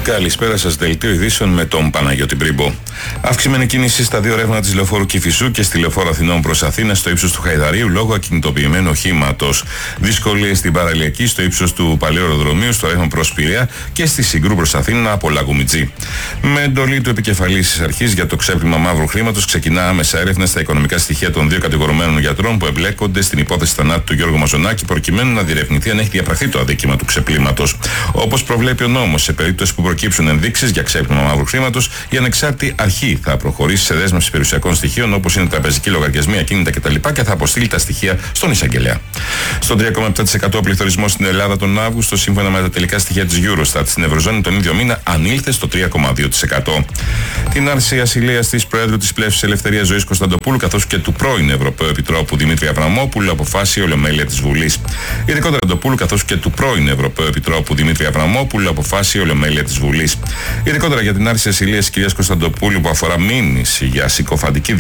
Καλησπέρα σας, δελτίο ειδήσεων με τον Παναγιώτη Μπρίμπο. Αυξημένη κίνηση στα δύο ρεύματα της λεωφόρου Κηφισού και στη λεωφόρο Αθηνών προς Αθήνα στο ύψος του Χαϊδαρίου λόγω ακινητοποιημένου οχήματος. Δυσκολίες στην παραλιακή στο ύψος του Παλαιού Αεροδρομίου στο ρεύμα προς Πειραιά και στη Συγκρού προς Αθήνα από Λαγουμιτζή. Με εντολή του επικεφαλής της αρχής για το ξέπλυμα μαύρου χρήματος, ξεκινά άμεσα έρευνα στα οικονομικά στοιχεία των δύο κατηγορουμένων γιατρών που εμπλέκονται στην υπόθεση θανάτου του Γιώργου Μαζονάκη, προκειμένου να διερευνηθεί αν έχει διαπραχθεί το αδίκημα του ξεπλήματος. Όπως προβλέπει ο νόμος, σε περίπτωση που προκύψουν ενδείξεις για ξέπλυμα μαύρου χρήματος, η ανεξάρτητη αρχή θα προχωρήσει σε δέσμευση περιουσιακών στοιχείων όπως είναι τραπεζικοί λογαριασμοί, ακίνητα κτλ. Και θα αποστείλει τα στοιχεία στον εισαγγελέα. Στον 3,7% πληθωρισμό στην Ελλάδα τον Αύγουστο, σύμφωνα με τα τελικά στοιχεία της Eurostat, στην Ευρωζώνη τον ίδιο μήνα ανήλθε στο 3,2%. Την άρση ασυλίας της Προέδρου της Πλεύσης Ελευθερίας Ζωής Κωνσταντοπούλου καθώς και του πρώην Ευρωπαίου Επιτρόπου Δημήτρη Αβραμόπουλου αποφάσισε η Ολομέλεια της Βουλής. Ειδικότερα Κωνσταντοπούλου καθώς και του πρώην Ευρωπαίου Επιτρόπου Δημήτρη Αβραμόπουλου αποφάσισε η Ολομέλεια της Βουλής. Ειδικότερα για την άρση ασυλίας της κυρίας Κωνσταντοπούλου που αφορά μήνυση για συκοφαντική